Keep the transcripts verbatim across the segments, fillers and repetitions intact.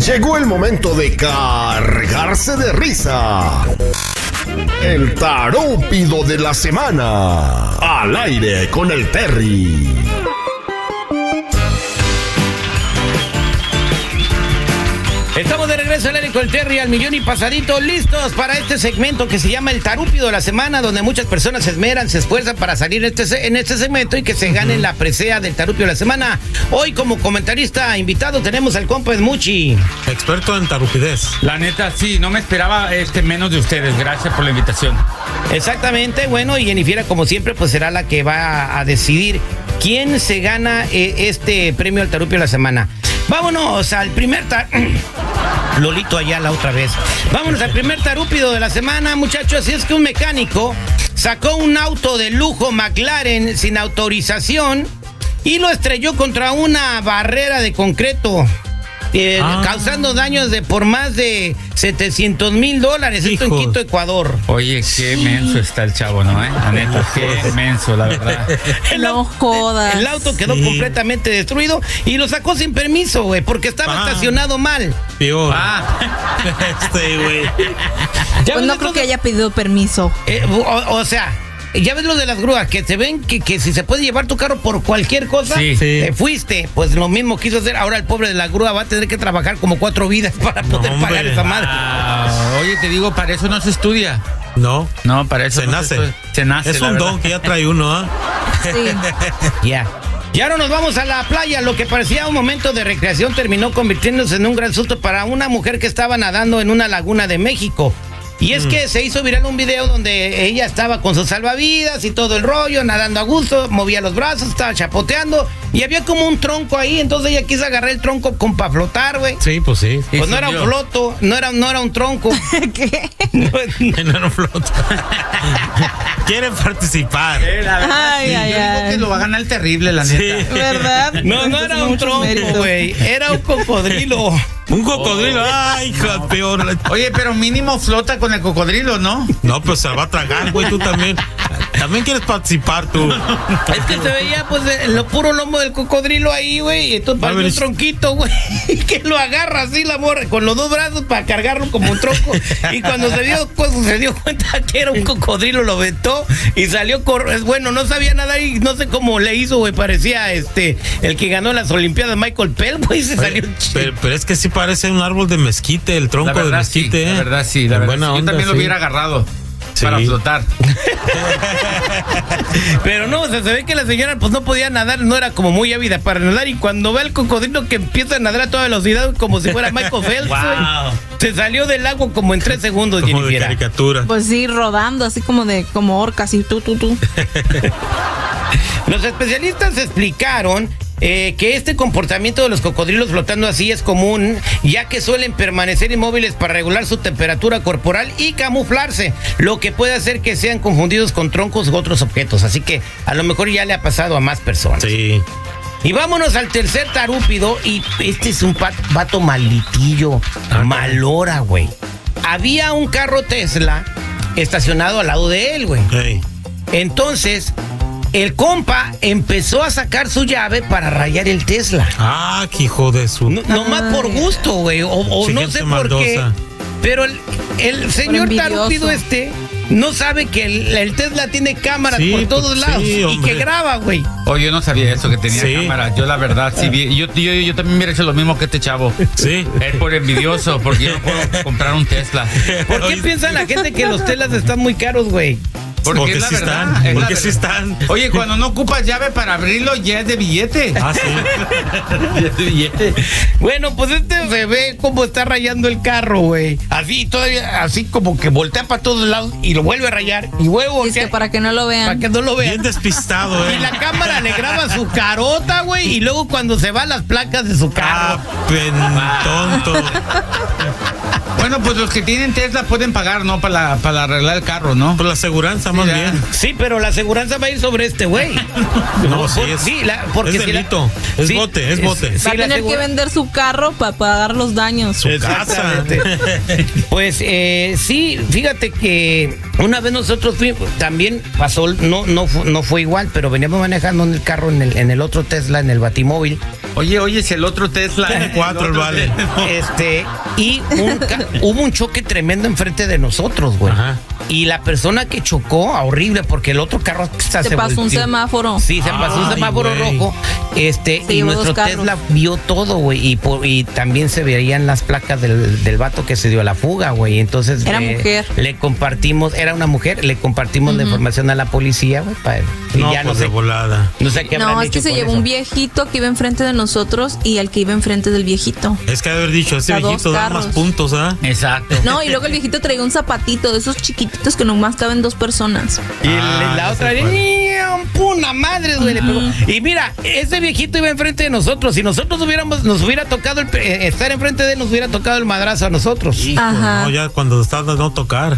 Llegó el momento de cargarse de risa. El tarúpido de la semana. Al aire con el Terry. Estamos de regreso al aire con el Terry al millón y pasadito, listos para este segmento que se llama el tarúpido de la semana, donde muchas personas se esmeran, se esfuerzan para salir este, en este segmento y que se ganen uh-huh. la presea del tarúpido de la semana. Hoy como comentarista invitado tenemos al compa Smuchi, experto en tarupidez. La neta, sí, no me esperaba este menos de ustedes, gracias por la invitación. Exactamente, bueno, y Jennifer como siempre pues será la que va a decidir quién se gana eh, este premio al tarúpido de la semana. Vámonos al primer tar... Lolito Ayala otra vez. Vámonos al primer tarúpido de la semana, muchachos. Así es que un mecánico sacó un auto de lujo McLaren sin autorización y lo estrelló contra una barrera de concreto, eh, ah. causando daños de por más de setecientos mil dólares. Esto en Quito, Ecuador. Oye, qué menso está el chavo, ¿no? ¿Eh? La neta, qué menso, la verdad. No jodas. El auto quedó sí. completamente destruido y lo sacó sin permiso, güey, porque estaba ah. estacionado mal. Peor. Ah. Este, güey. Pues no creo que haya pedido permiso. Eh, o, o sea, ya ves lo de las grúas, que te ven que, que si se puede llevar tu carro por cualquier cosa, sí. te fuiste. Pues lo mismo quiso hacer. Ahora el pobre de la grúa va a tener que trabajar como cuatro vidas para poder no, pagar esa madre. Ah, oye, te digo, para eso no se estudia. No. No, para eso se no nace. Se, se nace. Es un verdad. don que ya trae uno, ¿ah? ¿eh? Sí. Ya. Y ahora nos vamos a la playa. Lo que parecía un momento de recreación terminó convirtiéndose en un gran susto para una mujer que estaba nadando en una laguna de México. Y es mm. que se hizo viral un video donde ella estaba con sus salvavidas y todo el rollo, nadando a gusto, movía los brazos, estaba chapoteando y había como un tronco ahí, entonces ella quiso agarrar el tronco con para flotar, güey. Sí, pues sí. Pues sí, no era un floto, no era, no era un tronco. ¿Qué? No, no era un floto. Quieren participar. Eh, ay, sí, ay, yo ay. digo que lo va a ganar el terrible, la sí. neta. ¿Verdad? No, no era un tronco, güey. Era un cocodrilo. Un cocodrilo, oh, ay, hija, no. peor. Oye, pero mínimo flota con el cocodrilo, ¿no? No, pues se va a tragar, güey, tú también. También quieres participar tú. Es que se veía, pues, lo puro lomo del cocodrilo ahí, güey. Y entonces para un tronquito, güey. Que lo agarra así la morra, con los dos brazos para cargarlo como un tronco. Y cuando se dio, pues, se dio cuenta que era un cocodrilo, lo vetó y salió corriendo. Bueno, no sabía nada y no sé cómo le hizo, güey. Parecía este el que ganó las Olimpiadas, Michael Phelps, güey. Se salió pero, pero es que sí parece un árbol de mezquite, el tronco verdad, de mezquite. Sí, ¿eh? La verdad, sí. La verdad, buena sí. onda, Yo también sí. lo hubiera agarrado. Sí. Para flotar. Pero no, o sea, se ve que la señora pues no podía nadar, no era como muy ávida para nadar y cuando ve al cocodrilo que empieza a nadar a toda velocidad como si fuera Michael Phelps, wow. se salió del agua como en tres segundos, como Jennifer. De caricatura. Pues sí, rodando así como de como orca, así tú, tú, tú. Los especialistas explicaron Eh, que este comportamiento de los cocodrilos flotando así es común, ya que suelen permanecer inmóviles para regular su temperatura corporal y camuflarse, lo que puede hacer que sean confundidos con troncos u otros objetos. Así que a lo mejor ya le ha pasado a más personas. Sí. Y vámonos al tercer tarúpido. Y este es un vato malitillo, ah, malora, güey. Había un carro Tesla estacionado al lado de él, güey. Hey. Entonces el compa empezó a sacar su llave para rayar el Tesla. Ah, qué hijo de su... No, nomás por gusto, güey. O, o no sé por qué. Pero el, el señor tarúpido este no sabe que el, el Tesla tiene cámaras sí, por todos lados sí, y que graba, güey. Oh, yo no sabía eso, que tenía sí. cámaras. Yo la verdad, sí vi. Yo, yo, yo también hubiera hecho lo mismo que este chavo. Sí. Es por envidioso, porque yo no puedo comprar un Tesla. ¿Por qué piensa la gente que los Teslas están muy caros, güey? Porque, porque sí verdad, están, porque sí están. Oye, cuando no ocupas llave para abrirlo, ya es de billete. Ah, sí. Ya es de billete. Bueno, pues este se ve cómo está rayando el carro, güey. Así, todavía, así como que voltea para todos lados y lo vuelve a rayar. Y huevo, es que para que no lo vean. Para que no lo vean. Bien despistado, eh. Y la cámara le graba su carota, güey. Y luego cuando se van las placas de su carro. Ah, tonto. Bueno, pues los que tienen Tesla pueden pagar, ¿no? Para, para arreglar el carro, ¿no? Por la aseguranza, sí, más ya. bien. Sí, pero la aseguranza va a ir sobre este güey. No, no, sí, es, sí, la, porque es delito. Si la, es sí, bote, es bote. Va sí, a tener asegura... que vender su carro para pagar los daños. Su casa. Pues eh, sí, fíjate que una vez nosotros fuimos, también pasó, no, no, no fue igual, pero veníamos manejando en el carro, en el, en el otro Tesla, en el Batimóvil. Oye, oye, si el otro Tesla. Tiene cuatro, el otro vale. Tesla. Este, y un ca- hubo un choque tremendo enfrente de nosotros, güey. Ajá. Y la persona que chocó, horrible, porque el otro carro hasta Se pasó un volteó. semáforo. Sí, se pasó un Ay, semáforo güey. rojo. Este, Se y llevó nuestro dos carros. Tesla vio todo, güey. Y, por- y también se veían las placas del, del vato que se dio a la fuga, güey. Entonces Era eh, mujer. le compartimos, era una mujer, le compartimos la información a la policía, güey. pa- Y No, ya no pues sé, de volada. no sé qué habrán No, es hecho que se con llevó eso. un viejito que iba enfrente de nosotros y el que iba enfrente del viejito. Es que haber dicho, ese A dos viejito da carros. más puntos, ¿ah? Exacto. No, y luego el viejito traía un zapatito de esos chiquititos que nomás caben dos personas. Y el- Ah, la ya otra, sé cuál. ¡nia! ¡Puna madre, güey! le pegó. Y mira, ese viejito iba enfrente de nosotros. Si nosotros hubiéramos, nos hubiera tocado el, eh, estar enfrente de él, nos hubiera tocado el madrazo a nosotros. Hijo, Ajá. no, ya cuando estás de no tocar.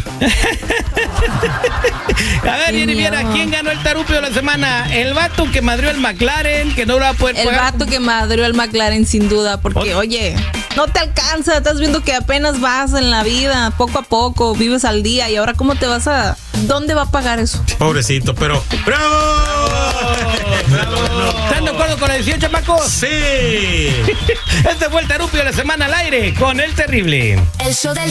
A ver, Qué viene, viene, miedo. ¿quién ganó el tarupio de la semana? El vato que madrió el McLaren, que no lo va a poder El pagar. vato que madrió al McLaren sin duda, porque Ot- oye, no te alcanza, estás viendo que apenas vas en la vida, poco a poco, vives al día y ahora cómo te vas a... ¿Dónde va a pagar eso? Pobrecito, pero ¡bravo! ¿Están de acuerdo con la decisión, chamacos? Sí. Este fue el tarupio de la semana al aire con el terrible. El show del